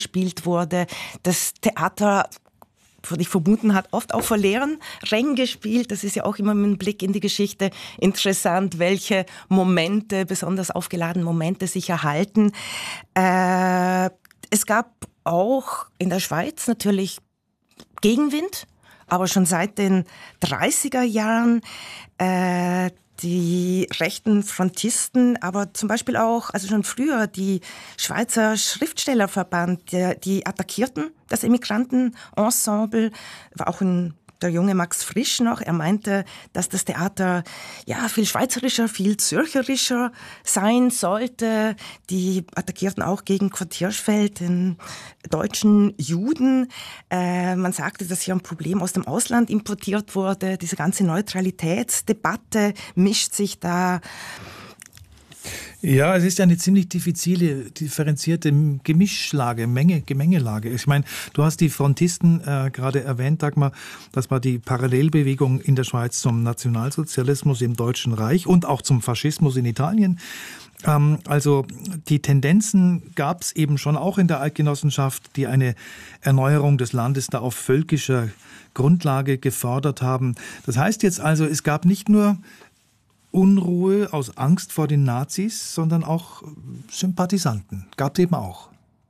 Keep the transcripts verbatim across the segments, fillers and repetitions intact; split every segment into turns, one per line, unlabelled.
gespielt wurde. Das Theater, würde ich vermuten, hat oft auch vor leeren Rängen gespielt. Das ist ja auch immer mit einem Blick in die Geschichte interessant, welche Momente, besonders aufgeladene Momente sich erhalten. Äh, es gab auch in der Schweiz natürlich Gegenwind, aber schon seit den dreißiger Jahren äh, die rechten Frontisten, aber zum Beispiel auch, also schon früher, die Schweizer Schriftstellerverband, die, die attackierten das Emigrantenensemble, war auch ein der junge Max Frisch noch, er meinte, dass das Theater ja viel schweizerischer, viel zürcherischer sein sollte. Die attackierten auch gegen Kurt Hirschfeld, den deutschen Juden. Äh, man sagte, dass hier ein Problem aus dem Ausland importiert wurde. Diese ganze Neutralitätsdebatte mischt sich da.
Ja, es ist ja eine ziemlich diffizile, differenzierte Gemischlage, Menge, Gemengelage. Ich meine, du hast die Frontisten äh, gerade erwähnt, Dagmar, das war die Parallelbewegung in der Schweiz zum Nationalsozialismus im Deutschen Reich und auch zum Faschismus in Italien. Ähm, also die Tendenzen gab es eben schon auch in der Eidgenossenschaft, die eine Erneuerung des Landes da auf völkischer Grundlage gefordert haben. Das heißt jetzt also, es gab nicht nur Unruhe aus Angst vor den Nazis, sondern auch Sympathisanten. Gab es eben auch.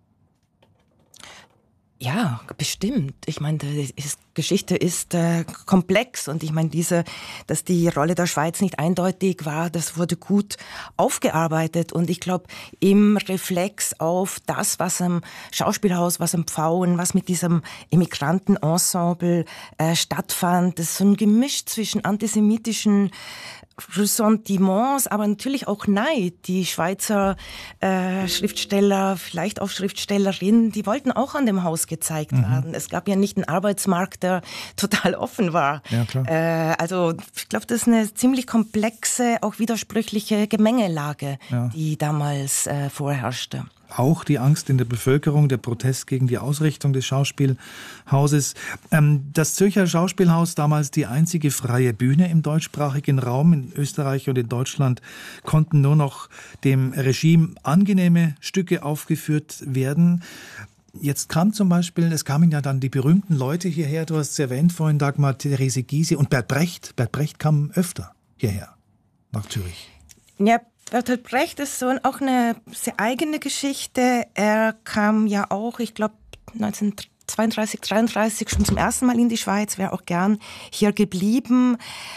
Ja, bestimmt. Ich meine, die Geschichte ist äh, komplex und ich meine, diese, dass die Rolle der Schweiz nicht eindeutig war, das wurde gut aufgearbeitet und ich glaube, im Reflex auf das, was am Schauspielhaus, was am Pfauen, was mit diesem Emigrantenensemble äh, stattfand, das ist so ein Gemisch zwischen antisemitischen Ressentiments, aber natürlich auch Neid. Die Schweizer äh, Schriftsteller, vielleicht auch Schriftstellerinnen, die wollten auch an dem Haus gezeigt mhm. werden. Es gab ja nicht einen Arbeitsmarkt, der total offen war.
Ja, klar.
Äh, also ich glaube, das ist eine ziemlich komplexe, auch widersprüchliche Gemengelage, ja. die damals äh, vorherrschte.
Auch die Angst in der Bevölkerung, der Protest gegen die Ausrichtung des Schauspielhauses. Das Zürcher Schauspielhaus, damals die einzige freie Bühne im deutschsprachigen Raum, in Österreich und in Deutschland, konnten nur noch dem Regime angenehme Stücke aufgeführt werden. Jetzt kam zum Beispiel, es kamen ja dann die berühmten Leute hierher, du hast es erwähnt vorhin, Dagmar, Therese Gysi und Bert Brecht. Bert Brecht kam öfter hierher, nach Zürich.
Ja, Bertolt Brecht ist so auch eine sehr eigene Geschichte. Er kam ja auch, ich glaube, neunzehnhundertzweiunddreißig, dreiunddreißig schon zum ersten Mal in die Schweiz, wäre auch gern hier geblieben.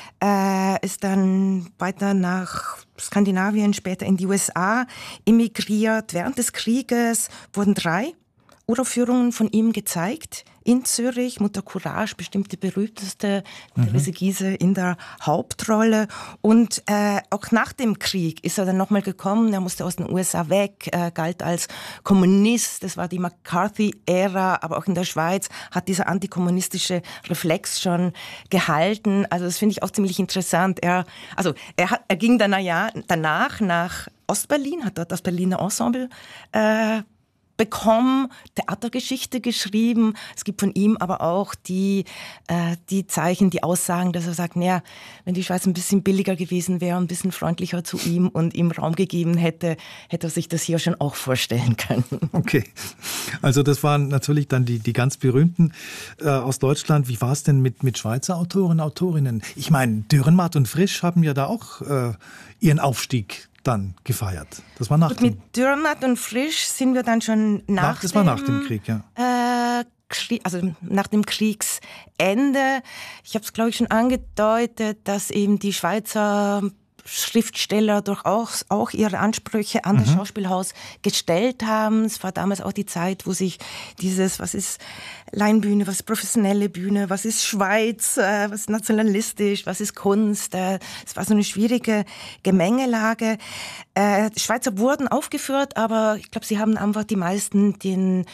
Er ist dann weiter nach Skandinavien, später in die U S A emigriert. Während des Krieges wurden drei Uraufführungen von ihm gezeigt. In Zürich, Mutter Courage, bestimmt die berühmteste, mhm. Therese Gysi in der Hauptrolle. Und äh, auch nach dem Krieg ist er dann nochmal gekommen. Er musste aus den U S A weg, äh, galt als Kommunist. Das war die McCarthy-Ära, aber auch in der Schweiz hat dieser antikommunistische Reflex schon gehalten. Also das finde ich auch ziemlich interessant. Er, also er, hat, er ging dann ja, danach nach Ostberlin, hat dort das Berliner Ensemble äh, bekommen, Theatergeschichte geschrieben. Es gibt von ihm aber auch die, äh, die Zeichen, die Aussagen, dass er sagt, naja, wenn die Schweiz ein bisschen billiger gewesen wäre, ein bisschen freundlicher zu ihm und ihm Raum gegeben hätte, hätte er sich das hier schon auch vorstellen können.
Okay, also das waren natürlich dann die, die ganz berühmten äh, aus Deutschland. Wie war es denn mit, mit Schweizer Autoren, Autorinnen? Ich meine, Dürrenmatt und Frisch haben ja da auch äh, ihren Aufstieg dann gefeiert. Das war nach
und
dem
mit Dürrenmatt und Frisch sind wir dann schon nach, nach
Das
dem,
war nach dem Krieg, ja.
Äh, Krieg, also nach dem Kriegsende. Ich habe es, glaube ich, schon angedeutet, dass eben die Schweizer Schriftsteller durchaus auch ihre Ansprüche an das mhm. Schauspielhaus gestellt haben. Es war damals auch die Zeit, wo sich dieses, was ist Laienbühne, was ist professionelle Bühne, was ist Schweiz, äh, was ist nationalistisch, was ist Kunst. Äh, es war so eine schwierige Gemengelage. Äh, die Schweizer wurden aufgeführt, aber ich glaube, sie haben einfach die meisten den,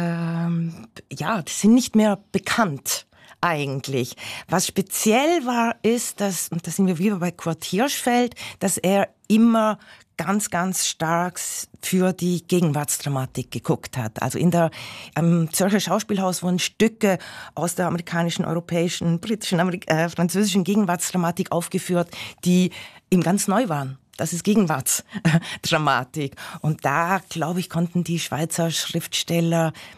ähm, ja, die sind nicht mehr bekannt. Eigentlich. Was speziell war, ist, dass, und da sind wir wieder bei Kurt Hirschfeld, dass er immer ganz, ganz stark für die Gegenwartsdramatik geguckt hat. Also in der, am Zürcher Schauspielhaus wurden Stücke aus der amerikanischen, europäischen, britischen, Amerik- äh, französischen Gegenwartsdramatik aufgeführt, die ihm ganz neu waren. das ist Gegenwartsdramatik. Und da, glaube ich, konnten die Schweizer Schriftsteller